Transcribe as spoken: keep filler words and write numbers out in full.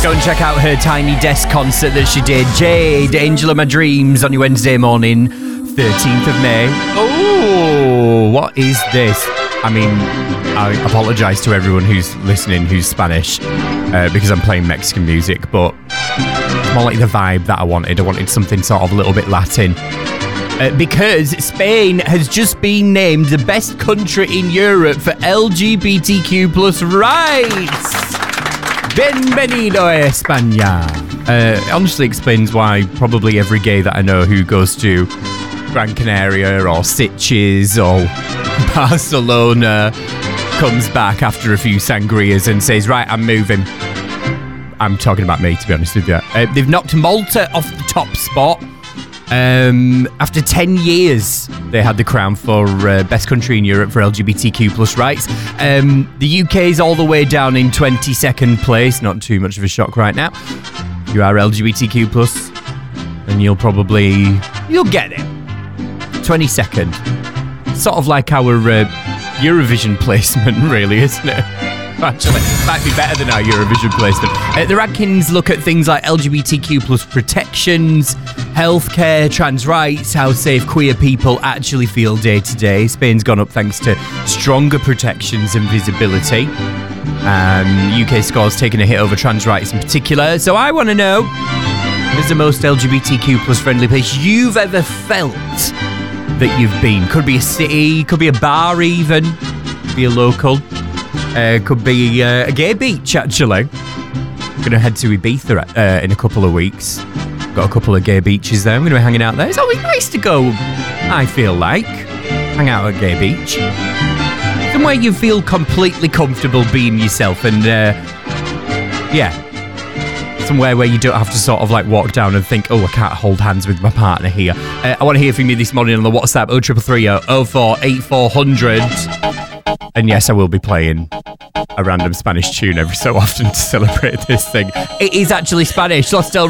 Go and check out her Tiny Desk concert that she did. Jade, Angel of My Dreams, on your Wednesday morning, thirteenth of May. Oh, what is this? I mean, I apologise to everyone who's listening who's Spanish uh, because I'm playing Mexican music, but it's more like the vibe that I wanted. I wanted something sort of a little bit Latin. Uh, because Spain has just been named the best country in Europe for L G B T Q plus rights. Bienvenido a España. Uh, it honestly explains why probably every gay that I know who goes to Gran Canaria or Sitges or Barcelona comes back after a few sangrias and says, right, I'm moving. I'm talking about me, to be honest with you. Uh, they've knocked Malta off the top spot. Um, after ten years, they had the crown for uh, best country in Europe for L G B T Q plus rights. Um, the U K's all the way down in twenty-second place. Not too much of a shock right now. You are L G B T Q plus, and you'll probably you'll get it. twenty-second, sort of like our uh, Eurovision placement, really, isn't it? Actually, might be better than our Eurovision placement. Uh, the rankings look at things like L G B T Q plus protections, healthcare, trans rights, how safe queer people actually feel day to day. Spain's gone up thanks to stronger protections and visibility. Um, U K scores taking a hit over trans rights in particular. So I want to know, where's the most L G B T Q plus friendly place you've ever felt that you've been? Could be a city, could be a bar even, could be a local. Uh, could be uh, a gay beach, actually. Going to head to Ibiza uh, in a couple of weeks. Got a couple of gay beaches there. I'm going to be hanging out there. It's always nice to go, I feel like, hang out at a gay beach. Somewhere you feel completely comfortable being yourself and, uh, yeah, somewhere where you don't have to sort of like walk down and think, oh, I can't hold hands with my partner here. Uh, I want to hear from you this morning on the WhatsApp oh three three three oh four eight four hundred. And yes, I will be playing a random Spanish tune every so often to celebrate this thing. It is actually Spanish. Los Del